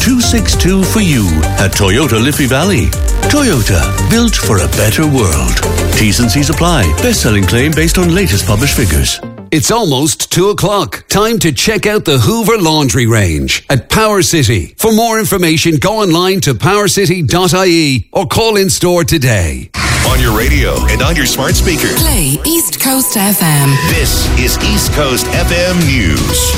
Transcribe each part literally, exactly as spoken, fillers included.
two six two for you at Toyota Liffey Valley. Toyota, built for a better world. T's and C's apply. Best-selling claim based on latest published figures. It's almost two o'clock. Time to check out the Hoover Laundry Range at Power City. For more information, go online to power city dot I E or call in store today. On your radio and on your smart speaker. Play East Coast F M. This is East Coast F M News.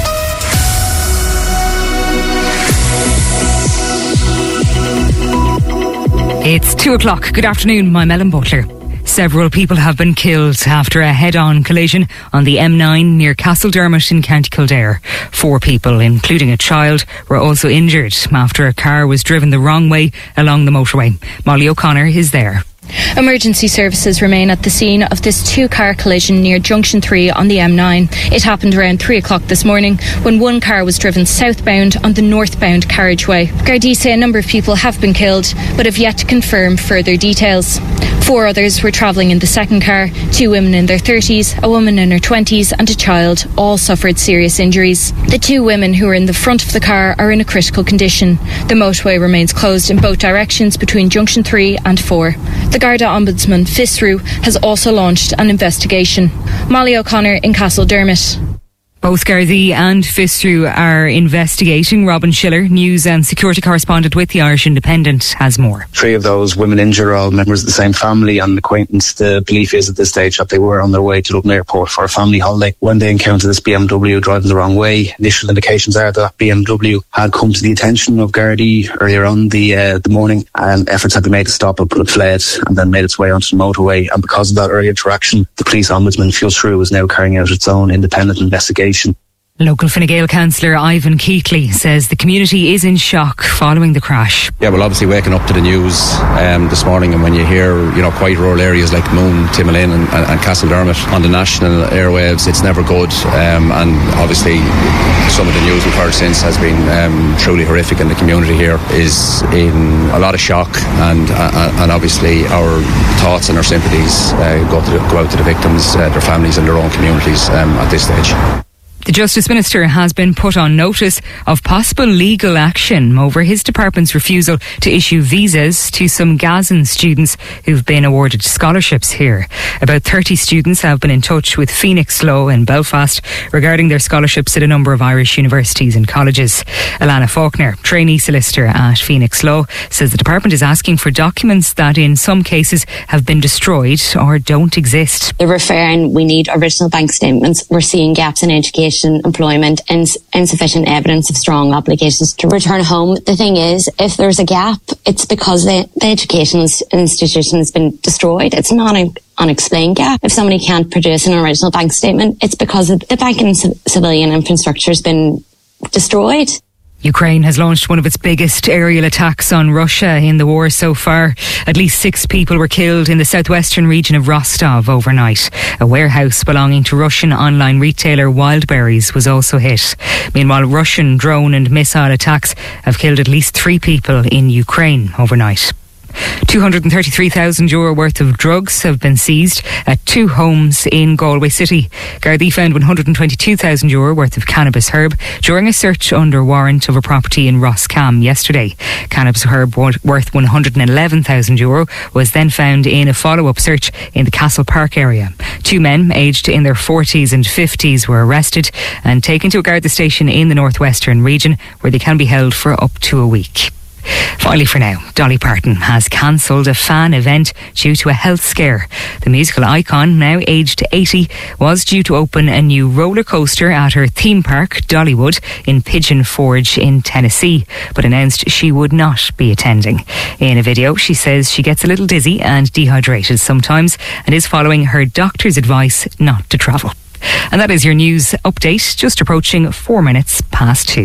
It's two o'clock. Good afternoon. I'm Ellen Butler. Several people have been killed after a head-on collision on the M nine near Castledermot in County Kildare. Four people, including a child, were also injured after a car was driven the wrong way along the motorway. Molly O'Connor is there. Emergency services remain at the scene of this two-car collision near Junction three on the M nine. It happened around three o'clock this morning when one car was driven southbound on the northbound carriageway. Gardaí say a number of people have been killed but have yet to confirm further details. Four others were travelling in the second car. Two women in their thirties, a woman in her twenties and a child all suffered serious injuries. The two women who were in the front of the car are in a critical condition. The motorway remains closed in both directions between Junction three and four. The Garda Ombudsman, FISRU, has also launched an investigation. Molly O'Connor in Castledermot. Both Gardaí and FISRU are investigating. Robin Schiller, news and security correspondent with the Irish Independent, has more. Three of those women injured are all members of the same family and acquaintance. The belief is at this stage that they were on their way to Dublin Airport for a family holiday when they encountered this B M W driving the wrong way. Initial indications are that B M W had come to the attention of Gardaí earlier on the uh, the morning, and efforts had been made to stop it, but it fled and then made its way onto the motorway. And because of that early interaction, the police ombudsman, FISRU, is now carrying out its own independent investigation. Local Fine Gael councillor Ivan Keatley says the community is in shock following the crash. Yeah, well, obviously waking up to the news um, this morning, and when you hear, you know, quite rural areas like Moon, Timolin and, and, and Castledermot on the national airwaves, it's never good. Um, and obviously some of the news we've heard since has been um, truly horrific, and the community here is in a lot of shock, and uh, and obviously our thoughts and our sympathies uh, go, to the, go out to the victims, uh, their families and their own communities um, at this stage. The Justice Minister has been put on notice of possible legal action over his department's refusal to issue visas to some Gazan students who've been awarded scholarships here. About thirty students have been in touch with Phoenix Law in Belfast regarding their scholarships at a number of Irish universities and colleges. Alana Faulkner, trainee solicitor at Phoenix Law, says the department is asking for documents that in some cases have been destroyed or don't exist. They're referring, we need original bank statements. We're seeing gaps in education, employment, and insufficient evidence of strong obligations to return home. The thing is, if there's a gap, it's because the, the educational institution has been destroyed. It's not an unexplained gap. If somebody can't produce an original bank statement, it's because the banking and civilian infrastructure has been destroyed. Ukraine has launched one of its biggest aerial attacks on Russia in the war so far. At least six people were killed in the southwestern region of Rostov overnight. A warehouse belonging to Russian online retailer Wildberries was also hit. Meanwhile, Russian drone and missile attacks have killed at least three people in Ukraine overnight. two hundred thirty-three thousand euro worth of drugs have been seized at two homes in Galway City. Gardaí found one hundred twenty-two thousand euro worth of cannabis herb during a search under warrant of a property in Roscommon yesterday. Cannabis herb worth one hundred eleven thousand euro was then found in a follow-up search in the Castle Park area. Two men aged in their forties and fifties were arrested and taken to a Garda station in the northwestern region where they can be held for up to a week. Finally for now, Dolly Parton has cancelled a fan event due to a health scare. The musical icon, now aged eighty, was due to open a new roller coaster at her theme park, Dollywood, in Pigeon Forge in Tennessee, but announced she would not be attending. In a video, she says she gets a little dizzy and dehydrated sometimes and is following her doctor's advice not to travel. And that is your news update, just approaching four minutes past two.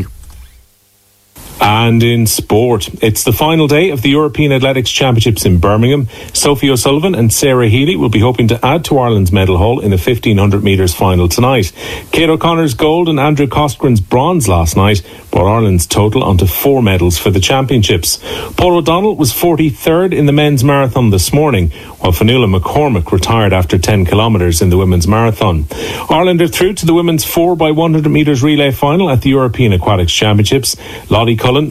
And in sport, it's the final day of the European Athletics Championships in Birmingham. Sophie O'Sullivan and Sarah Healy will be hoping to add to Ireland's medal haul in the fifteen hundred metres final tonight. Kate O'Connor's gold and Andrew Costgren's bronze last night brought Ireland's total onto four medals for the championships. Paul O'Donnell was forty-third in the men's marathon this morning, while Fionnuala McCormick retired after ten kilometres in the women's marathon. Ireland are through to the women's four by one hundred metres relay final at the European Aquatics Championships. Lottie Cullen